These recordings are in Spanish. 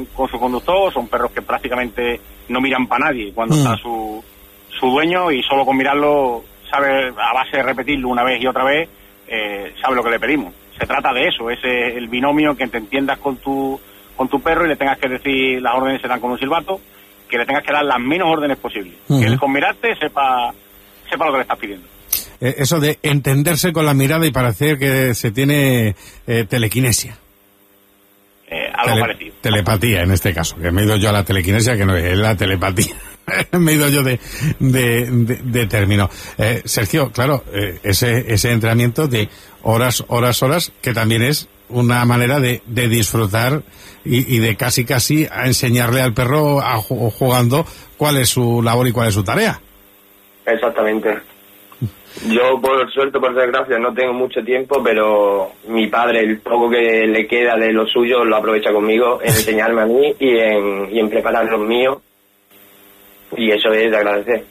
con su conductor, son perros que prácticamente no miran para nadie cuando está su dueño, y solo con mirarlo sabe, a base de repetirlo una vez y otra vez, sabe lo que le pedimos. Se trata de eso, es el binomio, que te entiendas con tu perro y le tengas que decir las órdenes se dan con un silbato, que le tengas que dar las menos órdenes posibles, que él con mirarte sepa lo que le estás pidiendo. Eso de entenderse con la mirada y parecer que se tiene telequinesia. Algo parecido. Telepatía, en este caso, que me he ido yo a la telequinesia, que no es la telepatía. Me he ido yo de término. Sergio, claro, ese entrenamiento de horas, que también es una manera de disfrutar y de casi a enseñarle al perro jugando cuál es su labor y cuál es su tarea. Exactamente. Yo, por suerte, por desgracia, no tengo mucho tiempo, pero mi padre, el poco que le queda de lo suyo, lo aprovecha conmigo en enseñarme a mí y en preparar los míos, y eso es de agradecer.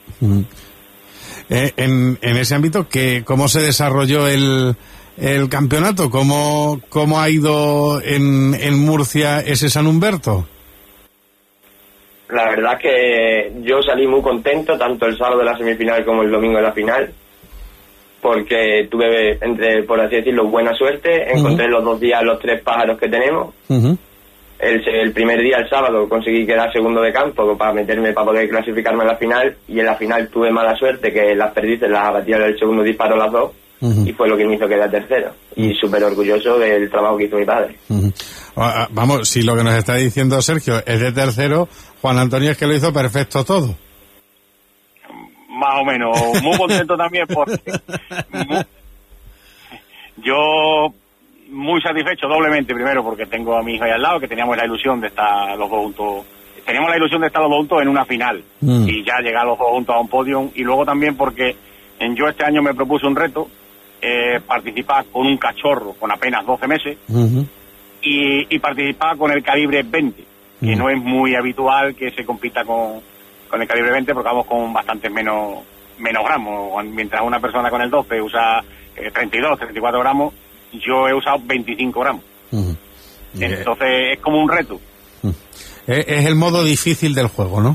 En ese ámbito, ¿cómo se desarrolló el campeonato? ¿Cómo ha ido en Murcia ese San Humberto? La verdad es que yo salí muy contento, tanto el sábado de la semifinal como el domingo de la final, porque tuve, por así decirlo, buena suerte. Encontré los 2 días los 3 pájaros que tenemos. El primer día, el sábado, conseguí quedar segundo de campo para poder clasificarme a la final, y en la final tuve mala suerte, que las perdices las abatí en el segundo disparo las 2, y fue lo que me hizo quedar tercero. Y súper orgulloso del trabajo que hizo mi padre. Vamos, si lo que nos está diciendo Sergio es de tercero, Juan Antonio es que lo hizo perfecto todo. Más o menos, muy contento también porque yo muy satisfecho doblemente, primero porque tengo a mi hijo ahí al lado, que teníamos la ilusión de estar los dos juntos, en una final y ya llegar los dos juntos a un podio, y luego también porque yo este año me propuse un reto, participar con un cachorro con apenas 12 meses y participar con el calibre 20, que no es muy habitual que se compita con el calibre 20, porque vamos con bastantes menos gramos. Mientras una persona con el 12 usa 32, 34 gramos, yo he usado 25 gramos. Entonces es como un reto. Es el modo difícil del juego, ¿no?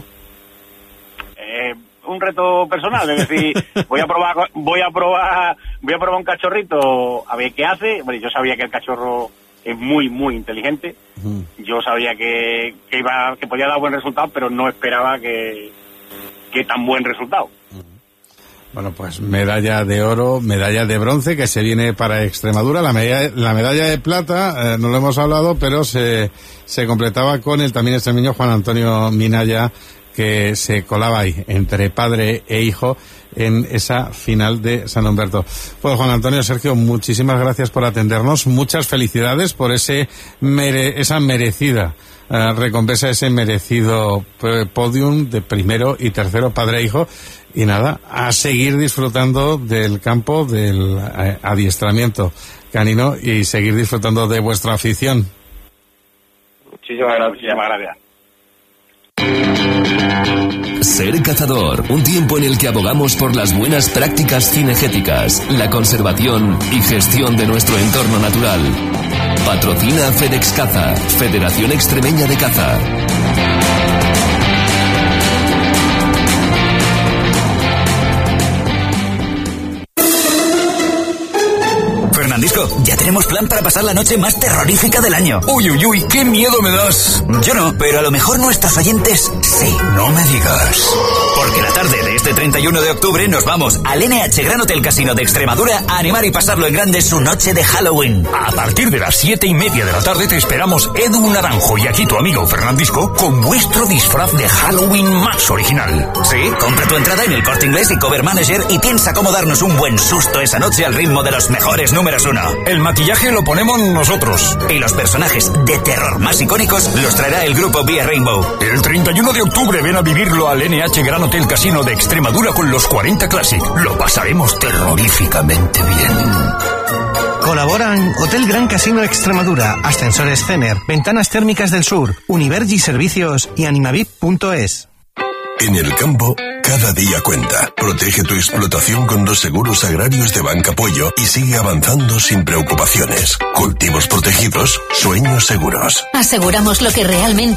Un reto personal, es decir, voy a probar un cachorrito a ver qué hace. Bueno, yo sabía que el cachorro es muy, muy inteligente. Yo sabía que podía dar buen resultado, pero no esperaba que tan buen resultado. Bueno, pues medalla de oro, medalla de bronce que se viene para Extremadura. La medalla de plata, no lo hemos hablado, pero se completaba con el también extremeño Juan Antonio Minaya, que se colaba ahí entre padre e hijo en esa final de San Humberto. Pues Juan Antonio, Sergio, muchísimas gracias por atendernos, muchas felicidades por esa merecida recompensa, ese merecido podium de primero y tercero, padre e hijo, y nada, a seguir disfrutando del campo, del adiestramiento canino, y seguir disfrutando de vuestra afición. Muchísimas gracias. Ser Cazador, un tiempo en el que abogamos por las buenas prácticas cinegéticas, la conservación y gestión de nuestro entorno natural. Patrocina FedEx Caza, Federación Extremeña de Caza. Fernandisco, ya tenemos plan para pasar la noche más terrorífica del año. Uy, qué miedo me das. Yo no, pero a lo mejor nuestros oyentes sí. No me digas. Porque la tarde de este 31 de octubre nos vamos al NH Gran Hotel Casino de Extremadura a animar y pasarlo en grande su noche de Halloween. A partir de las 7:30 de la tarde te esperamos Edu Naranjo y aquí tu amigo Fernandisco con vuestro disfraz de Halloween más original. Sí, compra tu entrada en el Corte Inglés y Cover Manager y piensa cómo darnos un buen susto esa noche al ritmo de los mejores números 1. El maquillaje lo ponemos nosotros. Y los personajes de terror más icónicos los traerá el grupo Vía Rainbow. El 31 de octubre ven a vivirlo al NH Gran Hotel Casino de Extremadura con los 40 Classic. Lo pasaremos terroríficamente bien. Colaboran Hotel Gran Casino Extremadura, Ascensores Fener, Ventanas Térmicas del Sur, Univergi Servicios y Animavip.es. En el campo, cada día cuenta. Protege tu explotación con los seguros agrarios de Banca Pollo y sigue avanzando sin preocupaciones. Cultivos protegidos, sueños seguros. Aseguramos lo que realmente